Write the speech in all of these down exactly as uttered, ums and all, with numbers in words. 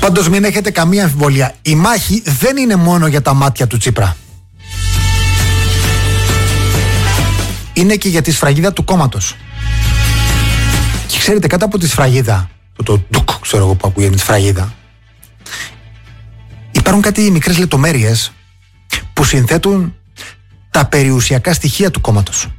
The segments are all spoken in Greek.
Πάντως μην έχετε καμία αμφιβολία. Η μάχη δεν είναι μόνο για τα μάτια του Τσίπρα. Είναι και για τη σφραγίδα του κόμματος. Και ξέρετε, κάτω από τη σφραγίδα, το, το ντουκ, ξέρω εγώ που ακούγεται, τη σφραγίδα, υπάρχουν κάτι μικρές λεπτομέρειες που συνθέτουν τα περιουσιακά στοιχεία του κόμματος.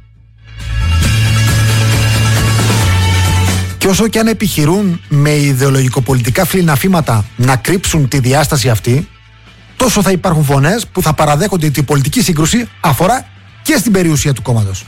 Και όσο και αν επιχειρούν με ιδεολογικοπολιτικά φιλιναφήματα να κρύψουν τη διάσταση αυτή, τόσο θα υπάρχουν φωνές που θα παραδέχονται ότι η πολιτική σύγκρουση αφορά και στην περιουσία του κόμματος.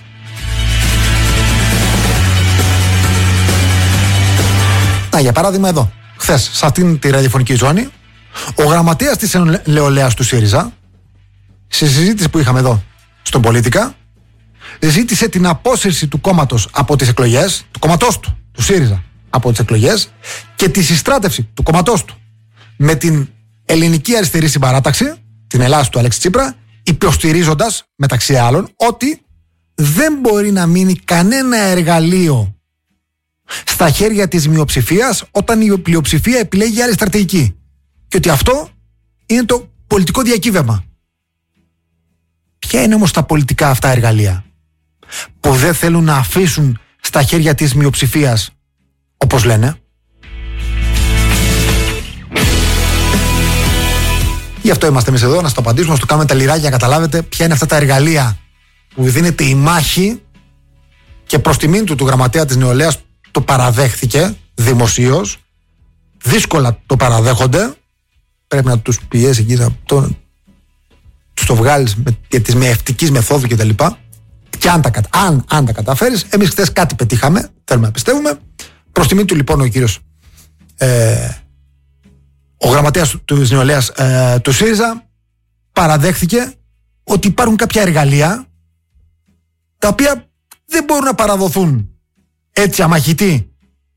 Να, για παράδειγμα εδώ, χθες, σε αυτήν τη ραδιοφωνική ζώνη, ο γραμματέας της νεολαίας του ΣΥΡΙΖΑ, σε συζήτηση που είχαμε εδώ στον Πολίτικα, ζήτησε την απόσυρση του κόμματος από τις εκλογές, του κόμματός του, του ΣΥΡΙΖΑ, από τις εκλογές και τη συστράτευση του κόμματός του με την ελληνική αριστερή συμπαράταξη, την Ελλάδα του Αλέξη Τσίπρα, υποστηρίζοντας μεταξύ άλλων ότι δεν μπορεί να μείνει κανένα εργαλείο στα χέρια της μειοψηφίας όταν η πλειοψηφία επιλέγει άλλη στρατηγική. Και ότι αυτό είναι το πολιτικό διακύβευμα. Ποια είναι όμως τα πολιτικά αυτά εργαλεία που δεν θέλουν να αφήσουν στα χέρια της μειοψηφίας, όπως λένε? Γι' αυτό είμαστε εμείς εδώ, να σας το απαντήσουμε, να σας το κάνουμε τα λιράκια, καταλάβετε ποια είναι αυτά τα εργαλεία που δίνεται η μάχη, και προς τιμήν του του γραμματέα της νεολαίας το παραδέχθηκε δημοσίως. Δύσκολα το παραδέχονται. Πρέπει να τους πιέσει εκεί, να το, τους το βγάλεις με, για τις μεευτικής μεθόδου κτλ. Και, και αν, τα, αν, αν τα καταφέρεις, εμείς χθες κάτι πετύχαμε, θέλουμε να πιστεύουμε. Προς τιμήν του λοιπόν ο κύριος ε, ο γραμματέας της νεολαίας ε, του ΣΥΡΙΖΑ παραδέχθηκε ότι υπάρχουν κάποια εργαλεία τα οποία δεν μπορούν να παραδοθούν έτσι αμαχητοί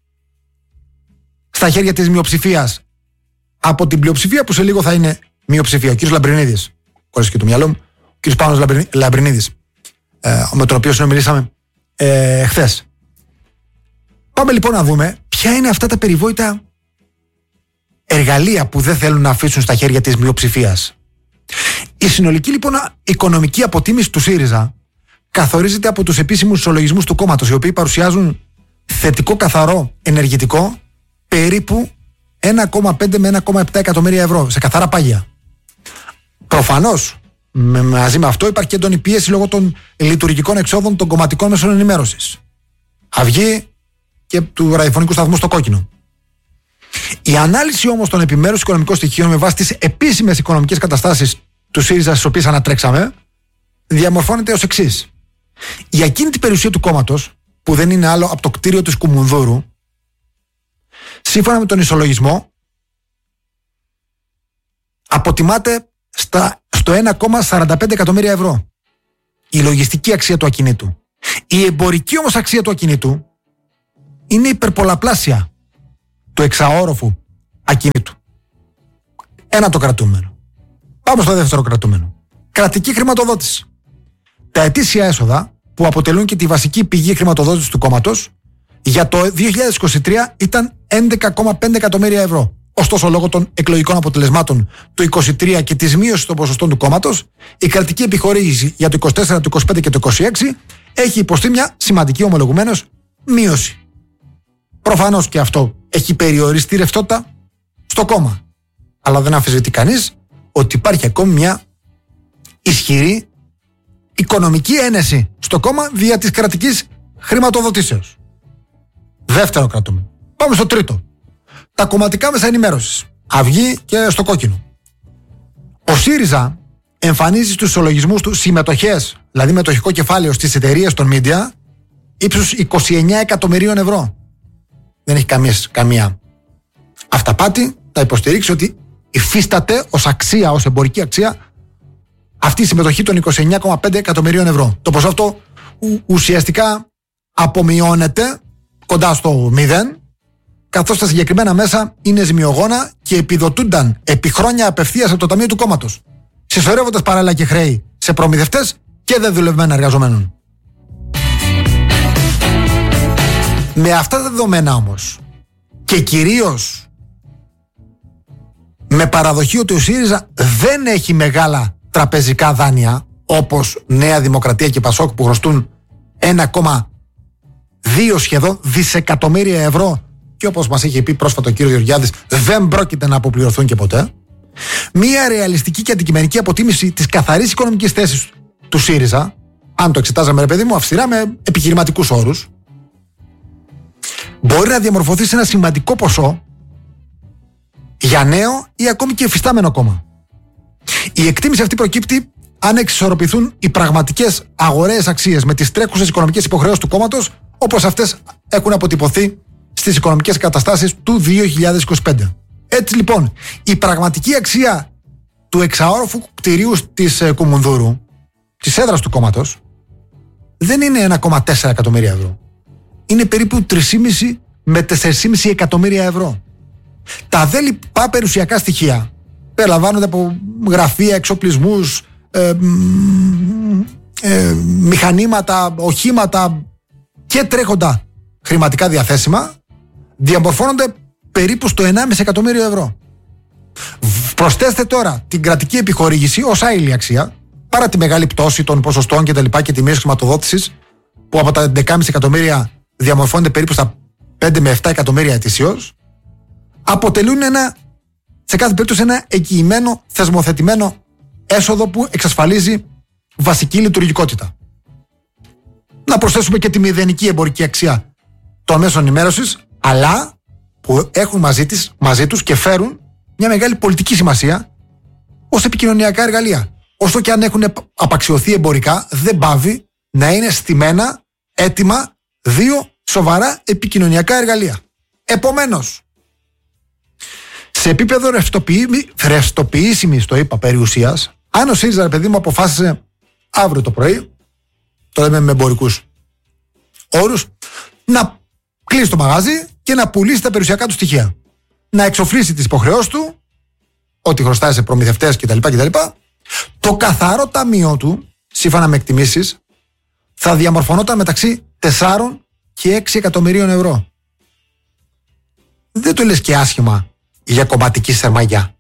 στα χέρια της μειοψηφίας από την πλειοψηφία που σε λίγο θα είναι μειοψηφία. Ο κύριος Λαμπρινίδης, χωρίς και το μυαλό μου, ο κύριος Πάνος Λαμπρινίδης, ε, με τον οποίο συνομιλήσαμε ε, χθες. Πάμε λοιπόν να δούμε ποια είναι αυτά τα περιβόητα εργαλεία που δεν θέλουν να αφήσουν στα χέρια της μειοψηφίας. Η συνολική λοιπόν οικονομική αποτίμηση του ΣΥΡΙΖΑ καθορίζεται από τους επίσημους ισολογισμούς του κόμματος, οι οποίοι παρουσιάζουν θετικό καθαρό ενεργητικό περίπου ένα κόμμα πέντε με ένα κόμμα επτά εκατομμύρια ευρώ σε καθαρά πάγια. Προφανώς με, μαζί με αυτό υπάρχει και έντονη πίεση λόγω των λειτουργικών εξόδων των κομματικών μέσων ενημέρωσης, Αυγή και του ραδιοφωνικού σταθμού στο κόκκινο. Η ανάλυση όμως των επιμέρους οικονομικών στοιχείων με βάση τις επίσημες οικονομικές καταστάσεις του ΣΥΡΙΖΑ, στις οποίες ανατρέξαμε, διαμορφώνεται ως εξής. Η ακίνητη περιουσία του κόμματος, που δεν είναι άλλο από το κτίριο της Κουμουνδούρου, σύμφωνα με τον ισολογισμό, αποτιμάται στα, στο ένα κόμμα σαράντα πέντε εκατομμύρια ευρώ. Η λογιστική αξία του ακινήτου. Η εμπορική όμως αξία του ακινήτου είναι υπερπολαπλάσια του εξαόροφου ακινήτου. Ένα το κρατούμενο. Πάμε στο δεύτερο κρατούμενο. Κρατική χρηματοδότηση. Τα ετήσια έσοδα, που αποτελούν και τη βασική πηγή χρηματοδότησης του κόμματος, για το δύο χιλιάδες είκοσι τρία ήταν έντεκα κόμμα πέντε εκατομμύρια ευρώ. Ωστόσο, λόγω των εκλογικών αποτελεσμάτων του είκοσι τρία και της μείωσης των ποσοστών του κόμματος, η κρατική επιχορήγηση για το είκοσι τέσσερα, το είκοσι πέντε και το είκοσι έξι έχει υποστεί μια σημαντική ομολογουμένως μείωση. Προφανώς και αυτό έχει περιοριστεί ρευστότητα στο κόμμα. Αλλά δεν αμφισβητεί κανείς ότι υπάρχει ακόμη μια ισχυρή οικονομική ένεση στο κόμμα δια της κρατικής χρηματοδοτήσεως. Δεύτερο κρατούμενο. Πάμε στο τρίτο. Τα κομματικά μέσα ενημέρωσης. Αυγή και στο κόκκινο. Ο ΣΥΡΙΖΑ εμφανίζει στους ισολογισμούς του συμμετοχές, δηλαδή μετοχικό κεφάλαιο στις εταιρείες των media, ύψους είκοσι εννέα εκατομμυρίων ευρώ. Δεν έχει καμία, καμία αυταπάτη να υποστηρίξει ότι υφίσταται ως αξία, ως εμπορική αξία, αυτή η συμμετοχή των είκοσι εννέα κόμμα πέντε εκατομμυρίων ευρώ. Το ποσό αυτό ουσιαστικά απομειώνεται κοντά στο μηδέν, καθώς τα συγκεκριμένα μέσα είναι ζημιογόνα και επιδοτούνταν επί χρόνια απευθείας από το Ταμείο του Κόμματος, συσσωρεύοντας παράλληλα και χρέη σε προμηθευτές και δεν δουλευμένα εργαζομένων. Με αυτά τα δεδομένα όμως, και κυρίως με παραδοχή ότι ο ΣΥΡΙΖΑ δεν έχει μεγάλα τραπεζικά δάνεια, όπως Νέα Δημοκρατία και Πασόκ που χρωστούν ένα κόμμα δύο σχεδόν δισεκατομμύρια ευρώ και όπως μας είχε πει πρόσφατα ο κύριος Γεωργιάδης δεν πρόκειται να αποπληρωθούν και ποτέ. Μία ρεαλιστική και αντικειμενική αποτίμηση της καθαρής οικονομικής θέσης του ΣΥΡΙΖΑ, αν το εξετάζαμε ρε παιδί μου αυστηρά με επιχειρηματικούς όρους, μπορεί να διαμορφωθεί σε ένα σημαντικό ποσό για νέο ή ακόμη και εφιστάμενο κόμμα. Η εκτίμηση αυτή προκύπτει αν εξισορροπηθούν οι πραγματικές αγοραίες αξίες με τις τρέχουσες οικονομικές υποχρεώσεις του κόμματος, όπως αυτές έχουν αποτυπωθεί στις οικονομικές καταστάσεις του δύο χιλιάδες είκοσι πέντε. Έτσι λοιπόν, η πραγματική αξία του εξαόροφου κτηρίου της ε, Κουμουνδούρου, της έδρας του κόμματος, δεν είναι ένα κόμμα τέσσερα εκατομμύρια ευρώ. Είναι περίπου τρία κόμμα πέντε με τέσσερα κόμμα πέντε εκατομμύρια ευρώ. Τα δε λοιπά περιουσιακά στοιχεία περιλαμβάνονται από γραφεία, εξοπλισμούς, ε, ε, μηχανήματα, οχήματα και τρέχοντα χρηματικά διαθέσιμα, διαμορφώνονται περίπου στο ενάμιση εκατομμύριο ευρώ. Προσθέστε τώρα την κρατική επιχορήγηση ως άειλη αξία, παρά τη μεγάλη πτώση των ποσοστών και τα λοιπά και τιμές χρηματοδότησης, που από τα έντεκα κόμμα πέντε εκατομμύρια διαμορφώνονται περίπου στα πέντε με επτά εκατομμύρια ετησίως, αποτελούν ένα, σε κάθε περίπτωση ένα εγγυημένο, θεσμοθετημένο έσοδο που εξασφαλίζει βασική λειτουργικότητα. Να προσθέσουμε και τη μηδενική εμπορική αξία των μέσων ενημέρωσης, αλλά που έχουν μαζί, της, μαζί τους και φέρουν μια μεγάλη πολιτική σημασία ως επικοινωνιακά εργαλεία. Όσο και αν έχουν απαξιωθεί εμπορικά, δεν πάβει να είναι στημένα, έτοιμα, δύο σοβαρά επικοινωνιακά εργαλεία. Επομένως, σε επίπεδο ρευστοποιήσιμης, το είπα, περιουσίας, αν ο ΣΥΡΙΖΑ, παιδί μου, αποφάσισε αύριο το πρωί, το λέμε με εμπορικούς όρους, να κλείσει το μαγάζι και να πουλήσει τα περιουσιακά του στοιχεία. Να εξοφλήσει τις υποχρεώσεις του, ό,τι χρωστάει σε προμηθευτές κτλ. κτλ. Το καθαρό ταμείο του, σύμφωνα με εκτιμήσεις, θα διαμορφωνόταν μεταξύ τεσσάρων και έξι εκατομμυρίων ευρώ. Δεν το λες και άσχημα για κομματική σερμαγιά.